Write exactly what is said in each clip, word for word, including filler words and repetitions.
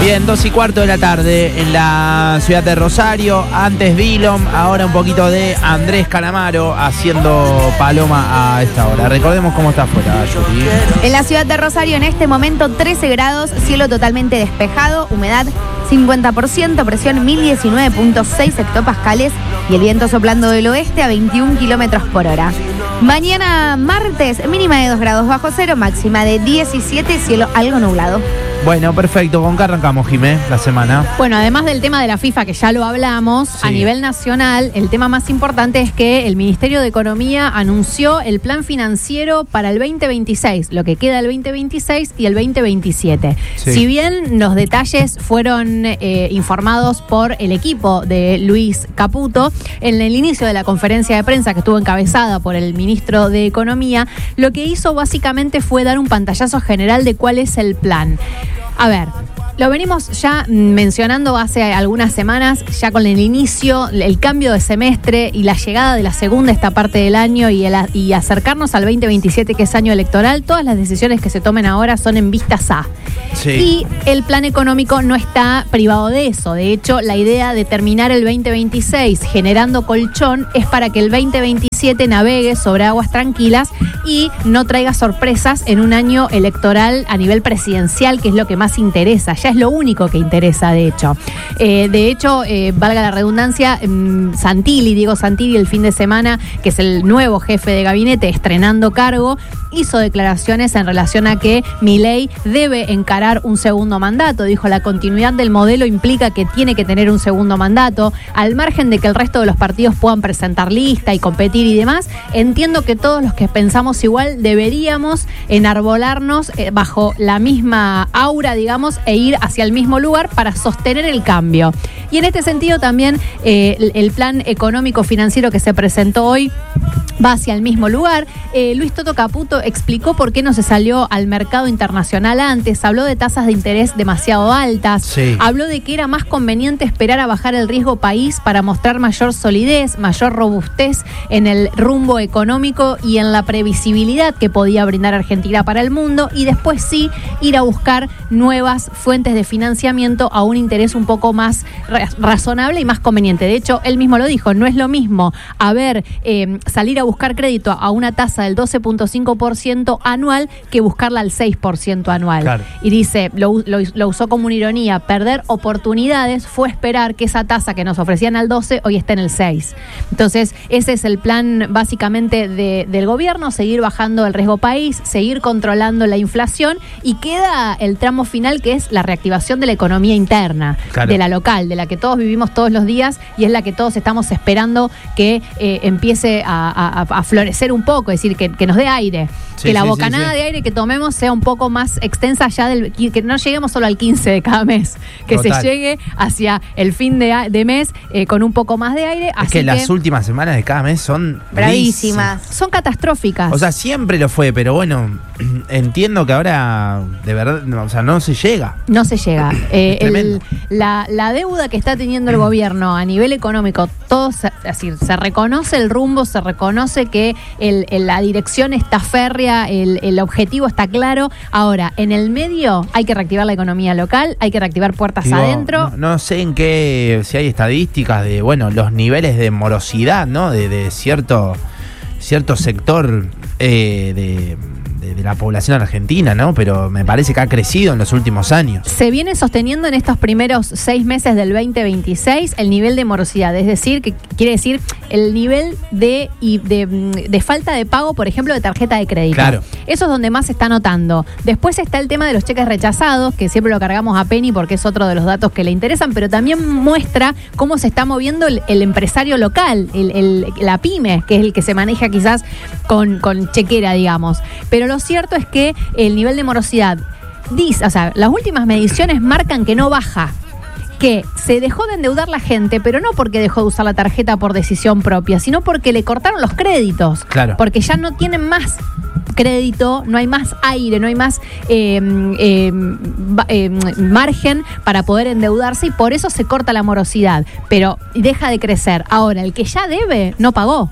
Bien, dos y cuarto de la tarde en la ciudad de Rosario. Antes Dillom, ahora un poquito de Andrés Calamaro haciendo Paloma a esta hora. Recordemos cómo está afuera, Yuri. En la ciudad de Rosario en este momento trece grados, cielo totalmente despejado, humedad cincuenta por ciento, presión mil diecinueve punto seis hectopascales y el viento soplando del oeste a veintiún kilómetros por hora. Mañana martes, mínima de dos grados bajo cero, máxima de diecisiete, cielo algo nublado. Bueno, perfecto. ¿Con qué arrancamos, Jimé, la semana? Bueno, además del tema de la FIFA, que ya lo hablamos, sí. A nivel nacional, el tema más importante es que el Ministerio de Economía anunció el plan financiero para el veinte veintiséis, lo que queda del veinte veintiséis y el veinte veintisiete. Sí. Si bien los detalles fueron eh, informados por el equipo de Luis Caputo, en el inicio de la conferencia de prensa que estuvo encabezada por el ministro de Economía, lo que hizo básicamente fue dar un pantallazo general de cuál es el plan. A ver, lo venimos ya mencionando hace algunas semanas, ya con el inicio, el cambio de semestre y la llegada de la segunda esta parte del año y, el, y acercarnos al veinte veintisiete, que es año electoral. Todas las decisiones que se tomen ahora son en vistas a. Sí. Y el plan económico no está privado de eso. De hecho, la idea de terminar el veinte veintiséis generando colchón es para que el veinte veintisiete navegue sobre aguas tranquilas y no traiga sorpresas en un año electoral a nivel presidencial, que es lo que más interesa. Ya es lo único que interesa, de hecho. Eh, de hecho, eh, valga la redundancia, eh, Santilli, Diego Santilli, el fin de semana, que es el nuevo jefe de gabinete, estrenando cargo, hizo declaraciones en relación a que Milei debe encarar un segundo mandato. Dijo, la continuidad del modelo implica que tiene que tener un segundo mandato, al margen de que el resto de los partidos puedan presentar lista y competir y demás. Entiendo que todos los que pensamos igual deberíamos enarbolarnos eh, bajo la misma aura, digamos, e ir hacia el mismo lugar para sostener el cambio. Y en este sentido también eh, el, el plan económico financiero que se presentó hoy va hacia el mismo lugar. Eh, Luis Toto Caputo explicó por qué no se salió al mercado internacional antes, habló de tasas de interés demasiado altas, sí. Habló de que era más conveniente esperar a bajar el riesgo país para mostrar mayor solidez, mayor robustez en el rumbo económico y en la previsibilidad que podía brindar Argentina para el mundo, y después sí ir a buscar nuevas fuentes de financiamiento a un interés un poco más razonable y más conveniente. De hecho, él mismo lo dijo, no es lo mismo a ver, eh, salir a buscar crédito a una tasa del doce punto cinco por ciento anual que buscarla al seis por ciento anual. Claro. Y dice, lo, lo, lo usó como una ironía, perder oportunidades fue esperar que esa tasa que nos ofrecían al doce hoy esté en el seis. Entonces, ese es el plan básicamente de, del gobierno, seguir bajando el riesgo país, seguir controlando la inflación, y queda el tramo final, que es la reactivación de la economía interna, claro. De la local, de la que todos vivimos todos los días y es la que todos estamos esperando que eh, empiece a, a, a florecer un poco, es decir, que, que nos dé aire, sí, que la sí, bocanada sí, sí. de aire que tomemos sea un poco más extensa ya del, que no lleguemos solo al quince de cada mes, que Total. Se llegue hacia el fin de, de mes eh, con un poco más de aire. Es así que, que las últimas semanas de cada mes son bravísimas, son catastróficas. O sea, siempre lo fue, pero bueno, entiendo que ahora de verdad, no, o sea, no se llega. No se llega. Eh, el, la, la deuda que está teniendo el gobierno a nivel económico, todo se, es decir, se reconoce el rumbo, se reconoce que el, el, la dirección está férrea, el, el objetivo está claro. Ahora, en el medio hay que reactivar la economía local, hay que reactivar puertas Digo, adentro. No, no sé en qué, si hay estadísticas de, bueno, los niveles de morosidad, ¿no? De, de cierto, cierto sector eh, de... De, de la población argentina, ¿no? Pero me parece que ha crecido en los últimos años. Se viene sosteniendo en estos primeros seis meses del veinte veintiséis el nivel de morosidad, es decir, que quiere decir el nivel de, y de, de falta de pago, por ejemplo, de tarjeta de crédito. Claro. Eso es donde más se está notando. Después está el tema de los cheques rechazados, que siempre lo cargamos a Penny porque es otro de los datos que le interesan, pero también muestra cómo se está moviendo el, el empresario local, el, el, la pyme, que es el que se maneja quizás con, con chequera, digamos. Pero lo cierto es que el nivel de morosidad, dice, o sea, las últimas mediciones marcan que no baja, que se dejó de endeudar la gente, pero no porque dejó de usar la tarjeta por decisión propia, sino porque le cortaron los créditos. Claro. Porque ya no tienen más crédito, no hay más aire, no hay más eh, eh, eh, margen para poder endeudarse, y por eso se corta la morosidad, pero deja de crecer. Ahora, el que ya debe, no pagó.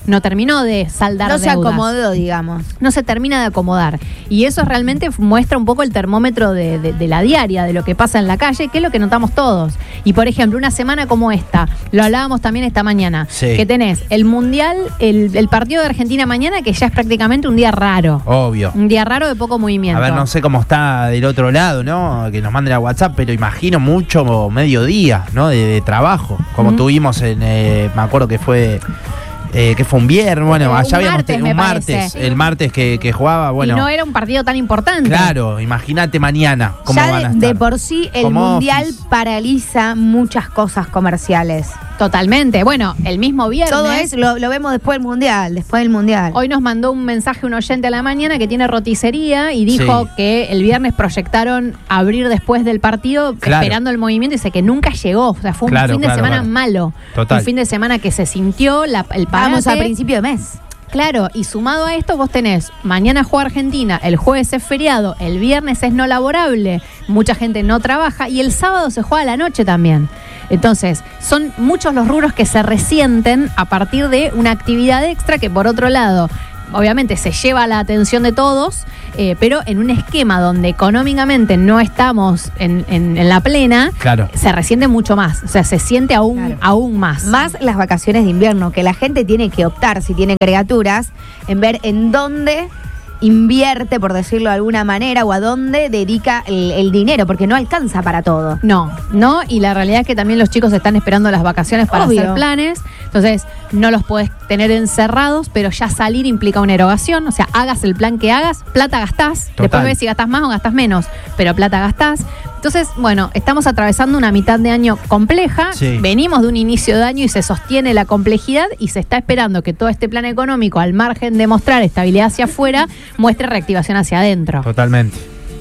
no terminó de saldar No se deudas. acomodó, digamos. No se termina de acomodar. Y eso realmente muestra un poco el termómetro de, de, de la diaria, de lo que pasa en la calle, que es lo que notamos todos. Y por ejemplo, una semana como esta, lo hablábamos también esta mañana, Sí. que tenés el Mundial, el, el partido de Argentina mañana, que ya es prácticamente un día raro. Obvio. Un día raro de poco movimiento. A ver, no sé cómo está del otro lado, ¿no? Que nos manden a WhatsApp, pero imagino mucho mediodía, ¿no? De, de trabajo, como Ujú. tuvimos en, eh, me acuerdo que fue, eh, que fue un viernes, bueno, Eh, un allá habíamos martes, tenido me un martes, parece. el martes que, que jugaba, bueno. Y no era un partido tan importante. Claro, imagínate mañana cómo Ya van a de, estar. de por sí el Home Mundial office. paraliza muchas cosas comerciales. Totalmente. Bueno, el mismo viernes. Todo eso lo, lo vemos después del Mundial, después del Mundial. Hoy nos mandó un mensaje un oyente a la mañana que tiene roticería y dijo Sí. que el viernes proyectaron abrir después del partido Claro. esperando el movimiento y dice que nunca llegó. O sea, fue un Claro, fin de claro, semana claro. malo. Total. Un fin de semana que se sintió la, el Vamos parate. a principio de mes. Claro, y sumado a esto vos tenés, mañana juega Argentina, el jueves es feriado, el viernes es no laborable, mucha gente no trabaja y el sábado se juega a la noche también. Entonces, son muchos los rubros que se resienten a partir de una actividad extra que por otro lado, obviamente se lleva la atención de todos, eh, pero en un esquema donde económicamente no estamos en, en- en la plena, Claro. se resiente mucho más, o sea, se siente aún, Claro. aún más. Más las vacaciones de invierno, que la gente tiene que optar, si tiene criaturas, en ver en dónde invierte, por decirlo de alguna manera, o a dónde dedica el, el dinero, porque no alcanza para todo. No, no, y la realidad es que también los chicos están esperando las vacaciones para Obvio. hacer planes, entonces no los podés tener encerrados, pero ya salir implica una erogación, o sea, hagas el plan que hagas, plata gastás, después Total. ves si gastás más o gastás menos, pero plata gastás. Entonces, bueno, estamos atravesando una mitad de año compleja, Sí. venimos de un inicio de año y se sostiene la complejidad y se está esperando que todo este plan económico, al margen de mostrar estabilidad hacia afuera, muestre reactivación hacia adentro. Totalmente.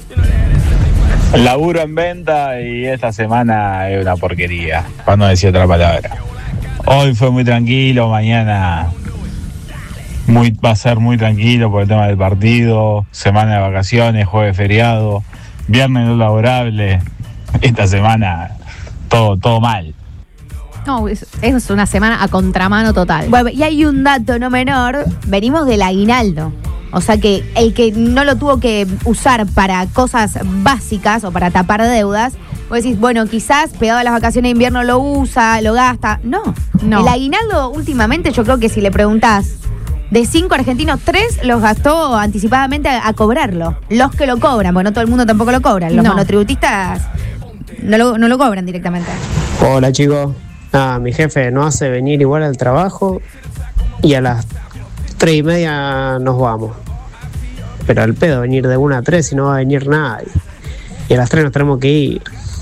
Laburo en venta y esta semana es una porquería, para no decir otra palabra. Hoy fue muy tranquilo, mañana muy, va a ser muy tranquilo por el tema del partido, semana de vacaciones, jueves feriado, viernes no laborable. Esta semana todo, todo mal. No, es, es una semana a contramano total. Bueno, y hay un dato no menor, venimos del aguinaldo. O sea que el que no lo tuvo que usar para cosas básicas o para tapar deudas, vos decís, bueno, quizás pegado a las vacaciones de invierno lo usa, lo gasta. No, No. El aguinaldo últimamente yo creo que si le preguntás, de cinco argentinos, tres los gastó anticipadamente a, a cobrarlo. Los que lo cobran, porque no todo el mundo tampoco lo cobran. Los No. monotributistas no lo, no lo cobran directamente. Hola chicos, nada, mi jefe nos hace venir igual al trabajo y a las tres y media nos vamos. Pero al pedo venir de una a tres y no va a venir nadie. Y a las tres nos tenemos que ir.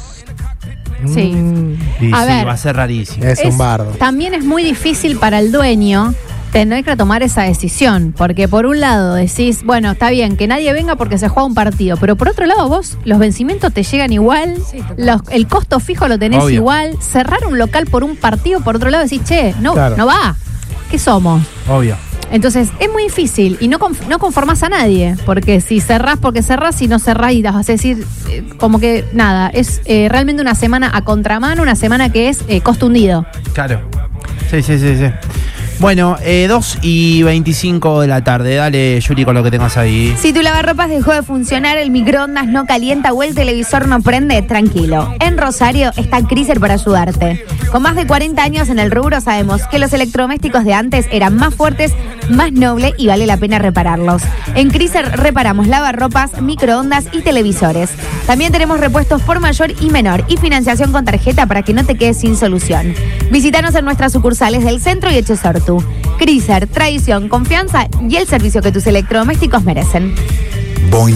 Sí. Y A sí, ver. va a ser rarísimo. Es un bardo. También es muy difícil para el dueño tener que tomar esa decisión, porque por un lado decís, bueno, está bien, que nadie venga porque se juega un partido, pero por otro lado vos, los vencimientos te llegan igual, los- el costo fijo lo tenés Obvio. igual, cerrar un local por un partido, por otro lado decís, che, no, Claro. no va, ¿qué somos? Obvio. Entonces, es muy difícil y no, conf- no conformás a nadie, porque si cerrás porque cerrás, si no cerrás y las vas a decir, eh, como que nada, es eh, realmente una semana a contramano, una semana que es eh, costo hundido. Claro. Sí, sí, sí, sí. Bueno, eh, dos y veinticinco de la tarde. Dale, Yuri, con lo que tengas ahí. Si tu lavarropas dejó de funcionar, el microondas no calienta o el televisor no prende, tranquilo. En Rosario está Chrysler para ayudarte. Con más de cuarenta años en el rubro sabemos que los electrodomésticos de antes eran más fuertes, más nobles y vale la pena repararlos. En Chrysler reparamos lavarropas, microondas y televisores. También tenemos repuestos por mayor y menor y financiación con tarjeta para que no te quedes sin solución. Visítanos en nuestras sucursales del centro y Echesortu. Chrysler, tradición, confianza y el servicio que tus electrodomésticos merecen. Boing.